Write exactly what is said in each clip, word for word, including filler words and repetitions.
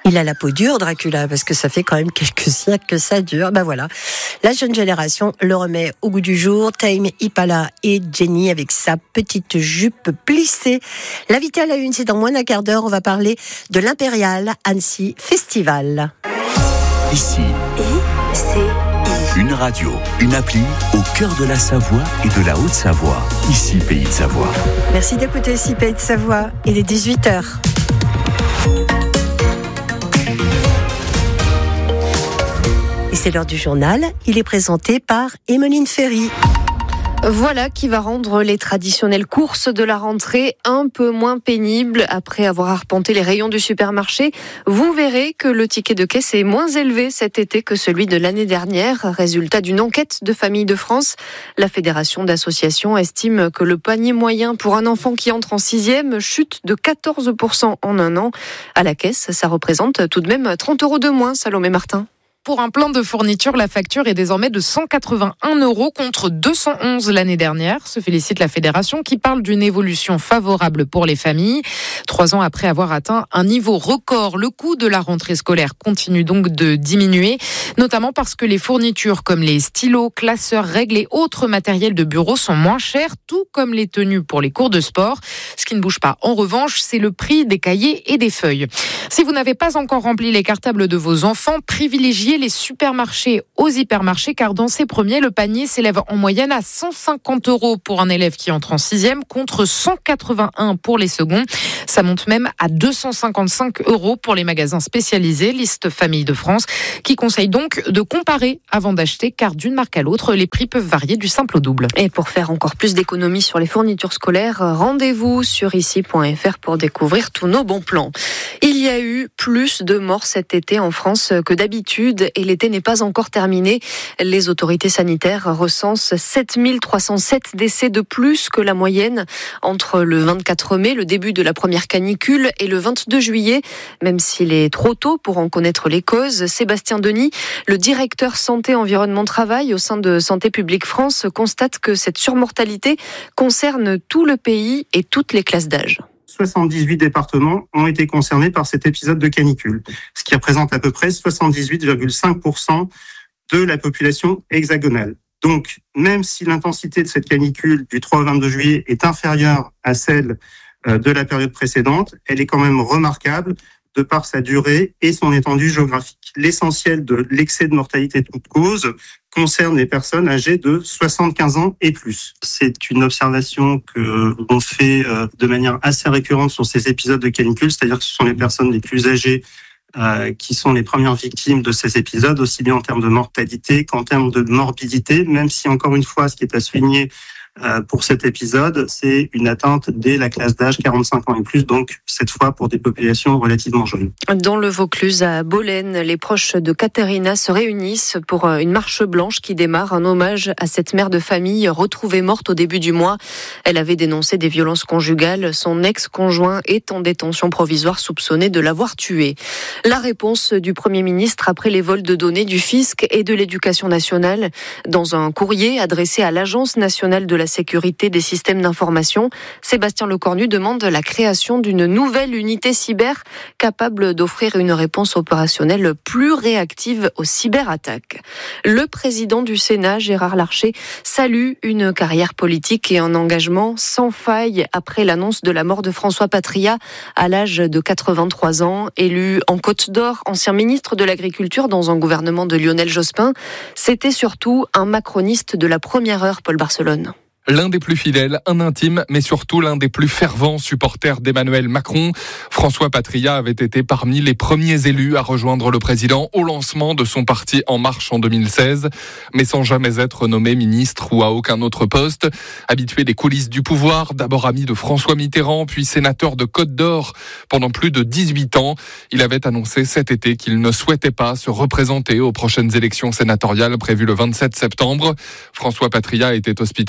Il a la peau dure, Dracula, parce que ça fait quand même quelques siècles que ça dure. Ben voilà, la jeune génération le remet au goût du jour. Tame Impala et Jenny avec sa petite jupe plissée. L'invité à la une, c'est dans moins d'un quart d'heure. On va parler de l'Impérial Annecy Festival. Ici, I C I. Une radio, une appli au cœur de la Savoie et de la Haute-Savoie. Ici, Pays de Savoie. Merci d'écouter ici, Pays de Savoie. Il est dix-huit heures. Et c'est l'heure du journal. Il est présenté par Emeline Ferry. Voilà qui va rendre les traditionnelles courses de la rentrée un peu moins pénibles. Après avoir arpenté les rayons du supermarché, vous verrez que le ticket de caisse est moins élevé cet été que celui de l'année dernière. Résultat d'une enquête de Familles de France. La Fédération d'associations estime que le panier moyen pour un enfant qui entre en sixième chute de quatorze pour cent en un an. À la caisse, ça représente tout de même trente euros de moins, Salomé Martin. Pour un plein de fourniture, la facture est désormais de cent quatre-vingt-un euros contre deux cent onze l'année dernière. Se félicite la fédération qui parle d'une évolution favorable pour les familles. Trois ans après avoir atteint un niveau record, le coût de la rentrée scolaire continue donc de diminuer, notamment parce que les fournitures comme les stylos, classeurs, règles et autres matériels de bureau sont moins chers, tout comme les tenues pour les cours de sport. Ce qui ne bouge pas, en revanche, c'est le prix des cahiers et des feuilles. Si vous n'avez pas encore rempli les cartables de vos enfants, privilégiez les supermarchés aux hypermarchés, car dans ces premiers, le panier s'élève en moyenne à cent cinquante euros pour un élève qui entre en sixième, contre cent quatre-vingt-un pour les seconds. Ça monte même à deux cent cinquante-cinq euros pour les magasins spécialisés, liste Familles de France, qui conseille donc de comparer avant d'acheter, car d'une marque à l'autre, les prix peuvent varier du simple au double. Et pour faire encore plus d'économies sur les fournitures scolaires, rendez-vous sur ici point f r pour découvrir tous nos bons plans. Il y a eu plus de morts cet été en France que d'habitude et l'été n'est pas encore terminé. Les autorités sanitaires recensent sept mille trois cent sept décès de plus que la moyenne entre le vingt-quatre mai, le début de la première canicule, et le vingt-deux juillet. Même s'il est trop tôt pour en connaître les causes, Sébastien Denis, le directeur santé environnement travail au sein de Santé publique France, constate que cette surmortalité concerne tout le pays et toutes les classes d'âge. soixante-dix-huit départements ont été concernés par cet épisode de canicule, ce qui représente à peu près soixante-dix-huit virgule cinq pour cent de la population hexagonale. Donc, même si l'intensité de cette canicule du trois au vingt-deux juillet est inférieure à celle de la période précédente, elle est quand même remarquable de par sa durée et son étendue géographique. L'essentiel de l'excès de mortalité de toute cause concerne les personnes âgées de soixante-quinze ans et plus. C'est une observation que l'on fait de manière assez récurrente sur ces épisodes de canicule, c'est-à-dire que ce sont les personnes les plus âgées euh, qui sont les premières victimes de ces épisodes, aussi bien en termes de mortalité qu'en termes de morbidité, même si, encore une fois, ce qui est à souligner Euh, pour cet épisode, c'est une atteinte dès la classe d'âge quarante-cinq ans et plus, donc cette fois pour des populations relativement jeunes. Dans le Vaucluse, à Bolène, les proches de Katerina se réunissent pour une marche blanche qui démarre, un hommage à cette mère de famille retrouvée morte au début du mois. Elle avait dénoncé des violences conjugales. Son ex-conjoint est en détention provisoire, soupçonné de l'avoir tuée. La réponse du Premier ministre après les vols de données du fisc et de l'Éducation nationale. Dans un courrier adressé à l'Agence nationale de la sécurité des systèmes d'information, Sébastien Lecornu demande la création d'une nouvelle unité cyber capable d'offrir une réponse opérationnelle plus réactive aux cyberattaques. Le président du Sénat, Gérard Larcher, salue une carrière politique et un engagement sans faille après l'annonce de la mort de François Patria à l'âge de quatre-vingt-trois ans. Élu en Côte d'Or, ancien ministre de l'Agriculture dans un gouvernement de Lionel Jospin, c'était surtout un macroniste de la première heure, Paul Barcelone. L'un des plus fidèles, un intime, mais surtout l'un des plus fervents supporters d'Emmanuel Macron. François Patria avait été parmi les premiers élus à rejoindre le président au lancement de son parti En Marche en deux mille seize, mais sans jamais être nommé ministre ou à aucun autre poste. Habitué des coulisses du pouvoir, d'abord ami de François Mitterrand, puis sénateur de Côte d'Or pendant plus de dix-huit ans, il avait annoncé cet été qu'il ne souhaitait pas se représenter aux prochaines élections sénatoriales prévues le vingt-sept septembre. François Patria était hospitalisé depuis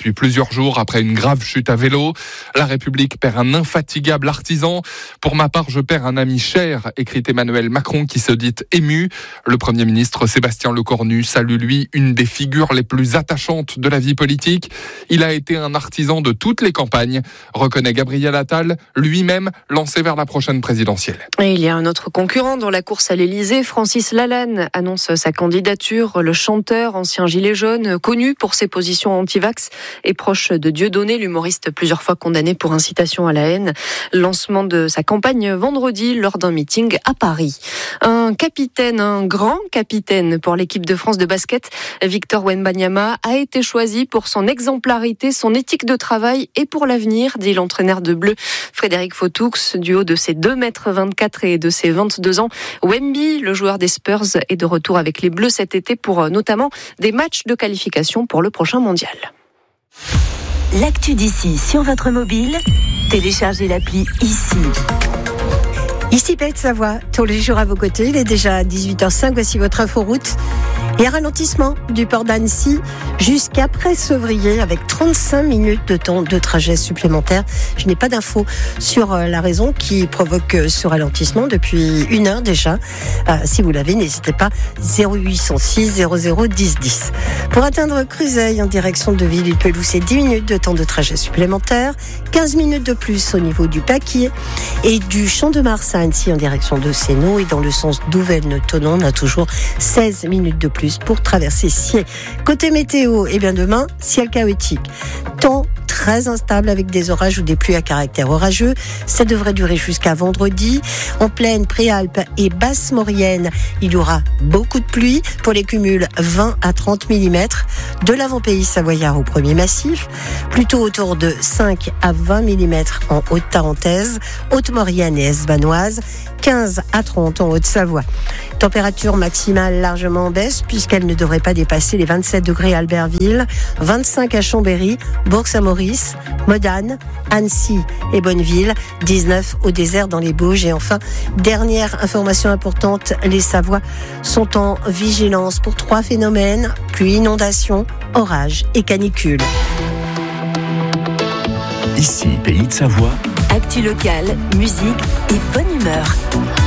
depuis plusieurs jours après une grave chute à vélo. La République perd un infatigable artisan. Pour ma part, je perds un ami cher, écrit Emmanuel Macron qui se dit ému. Le Premier ministre Sébastien Lecornu salue lui une des figures les plus attachantes de la vie politique. Il a été un artisan de toutes les campagnes, reconnaît Gabriel Attal, lui-même lancé vers la prochaine présidentielle. Et il y a un autre concurrent dans la course à l'Élysée. Francis Lalanne annonce sa candidature. Le chanteur, ancien gilet jaune, connu pour ses positions anti-vax et proche de Dieudonné, l'humoriste plusieurs fois condamné pour incitation à la haine. Lancement de sa campagne vendredi lors d'un meeting à Paris. Un capitaine, un grand capitaine pour l'équipe de France de basket, Victor Wembanyama, a été choisi pour son exemplarité, son éthique de travail et pour l'avenir, dit l'entraîneur de Bleu, Frédéric Fautoux. Du haut de ses deux mètres vingt-quatre et de ses vingt-deux ans, Wemby, le joueur des Spurs, est de retour avec les Bleus cet été pour notamment des matchs de qualification pour le prochain mondial. L'actu d'ici sur votre mobile, téléchargez l'appli Ici. Ici Pays de Savoie, tous les jours à vos côtés. Il est déjà dix-huit heures cinq, voici votre inforoute. Et un ralentissement du port d'Annecy jusqu'à Pressevrier avec trente-cinq minutes de temps de trajet supplémentaire. Je n'ai pas d'infos sur la raison qui provoque ce ralentissement depuis une heure déjà. Euh, si vous l'avez, n'hésitez pas, zéro huit cent six zéro zéro dix dix. Pour atteindre Cruzeil en direction de Ville, il peut lousser dix minutes de temps de trajet supplémentaire, quinze minutes de plus au niveau du Paquier et du Champ de Mars à Annecy en direction de Sénaux et dans le sens d'Ouvennes-Thonon, on a toujours seize minutes de plus pour traverser Sciez. Côté météo, eh bien demain, ciel chaotique. Temps très instable avec des orages ou des pluies à caractère orageux. Ça devrait durer jusqu'à vendredi. En plaine, Préalpes et Basse-Maurienne, il y aura beaucoup de pluie. Pour les cumuls, vingt à trente millimètres. De l'avant-pays savoyard au premier massif, plutôt autour de cinq à vingt millimètres en Haute-Tarentaise, Haute-Maurienne et Esbanoise, quinze à trente en Haute-Savoie. Température maximale largement en baisse puisqu'elle ne devrait pas dépasser les vingt-sept degrés à Albertville, vingt-cinq à Chambéry, Bourg-Saint-Maurice, Modane, Annecy et Bonneville, dix-neuf au désert dans les Bauges. Et enfin, dernière information importante, les Savoies sont en vigilance pour trois phénomènes, pluie, inondation, orage et canicule. Ici, Pays de Savoie. Actu locale, musique et bonne humeur.